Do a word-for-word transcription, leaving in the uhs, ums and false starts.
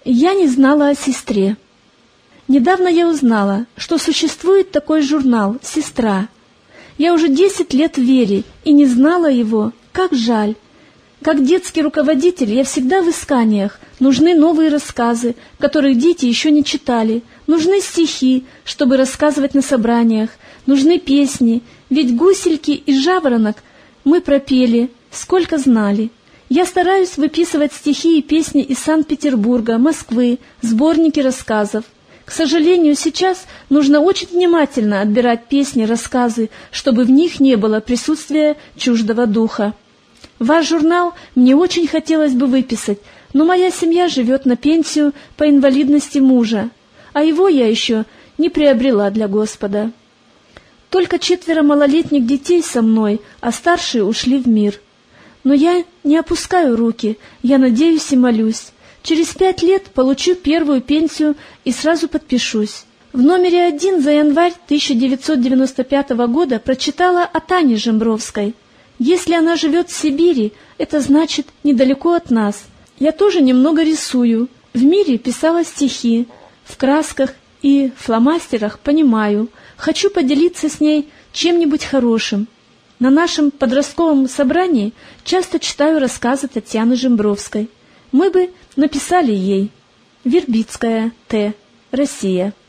Я не знала о сестре. Недавно я узнала, что существует такой журнал «Сестра». Я уже десять лет в вере и не знала его. Как жаль! Как детский руководитель я всегда в исканиях. Нужны новые рассказы, которых дети еще не читали. Нужны стихи, чтобы рассказывать на собраниях. Нужны песни, ведь гусельки и жаворонок мы пропели, сколько знали. Я стараюсь выписывать стихи и песни из Санкт-Петербурга, Москвы, сборники рассказов. К сожалению, сейчас нужно очень внимательно отбирать песни, рассказы, чтобы в них не было присутствия чуждого духа. Ваш журнал мне очень хотелось бы выписать, но моя семья живет на пенсию по инвалидности мужа, а его я еще не приобрела для Господа. Только четверо малолетних детей со мной, а старшие ушли в мир. Но я не опускаю руки, я надеюсь и молюсь. Через пять лет получу первую пенсию и сразу подпишусь. В номере один за январь тысяча девятьсот девяносто пятого года прочитала о Тане Жембровской. Если она живет в Сибири, это значит недалеко от нас. Я тоже немного рисую. В мире писала стихи. В красках и фломастерах понимаю. Хочу поделиться с ней чем-нибудь хорошим. На нашем подростковом собрании часто читаю рассказы Татьяны Жембровской. Мы бы написали ей. Вербицкая, Т. Россия.